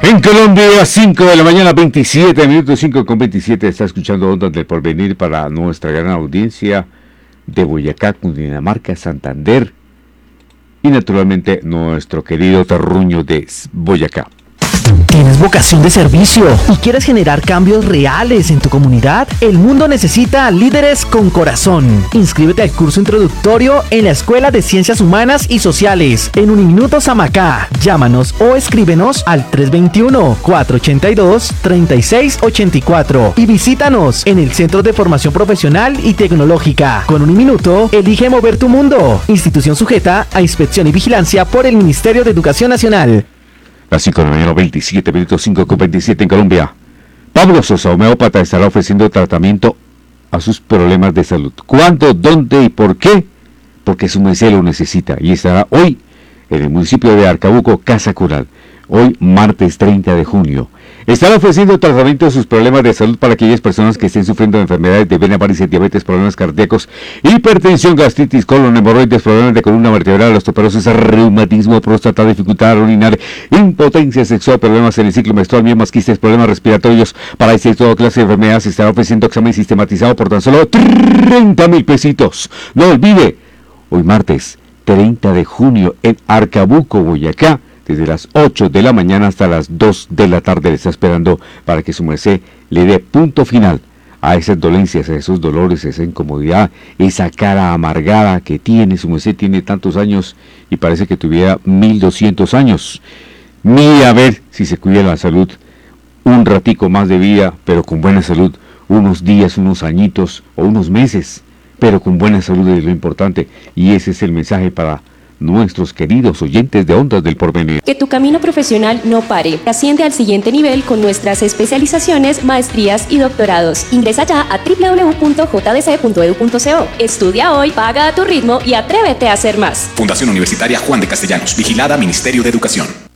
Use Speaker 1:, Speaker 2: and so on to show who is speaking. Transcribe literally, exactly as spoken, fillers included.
Speaker 1: En Colombia, cinco de la mañana, veintisiete minutos, cinco con veintisiete, está escuchando Ondas del Porvenir para nuestra gran audiencia de Boyacá, Cundinamarca, Santander y naturalmente nuestro querido terruño de Boyacá.
Speaker 2: ¿Tienes vocación de servicio y quieres generar cambios reales en tu comunidad? El mundo necesita líderes con corazón. Inscríbete al curso introductorio en la Escuela de Ciencias Humanas y Sociales en Uniminuto Samacá. Llámanos o escríbenos al tres dos uno, cuatro ocho dos, tres seis ocho cuatro y visítanos en el Centro de Formación Profesional y Tecnológica. Con Uniminuto, elige mover tu mundo. Institución sujeta a inspección y vigilancia por el Ministerio de Educación Nacional.
Speaker 1: Las cinco de la mañana, veintisiete minutos, cinco con veintisiete en Colombia. Pablo Sosa, homeópata, estará ofreciendo tratamiento a sus problemas de salud. ¿Cuándo, dónde y por qué? Porque su merced lo necesita y estará hoy en el municipio de Arcabuco, Casa Cural. Hoy, martes treinta de junio. Estará ofreciendo tratamiento a sus problemas de salud para aquellas personas que estén sufriendo de enfermedades de vena, varices, diabetes, problemas cardíacos, hipertensión, gastritis, colon, hemorroides, problemas de columna vertebral, osteoporosis, reumatismo, próstata, dificultad al orinar, impotencia sexual, problemas en el ciclo menstrual, miomas, quistes, problemas respiratorios, parálisis y toda clase de enfermedades. Estará ofreciendo examen sistematizado por tan solo treinta mil pesitos. No olvide, hoy martes treinta de junio en Arcabuco, Boyacá, desde las ocho de la mañana hasta las dos de la tarde le está esperando para que su merced le dé punto final a esas dolencias, a esos dolores, a esa incomodidad, esa cara amargada que tiene. Su merced tiene tantos años y parece que tuviera mil doscientos años. Mire a ver si se cuida la salud, un ratico más de vida, pero con buena salud, unos días, unos añitos o unos meses, pero con buena salud es lo importante, y ese es el mensaje para nuestros queridos oyentes de Ondas del Porvenir.
Speaker 3: Que tu camino profesional no pare. Asciende al siguiente nivel con nuestras especializaciones, maestrías y doctorados. Ingresa ya a doble u doble u doble u punto j d c punto e d u punto co. Estudia hoy, paga a tu ritmo y atrévete a hacer más.
Speaker 4: Fundación Universitaria Juan de Castellanos. Vigilada Ministerio de Educación.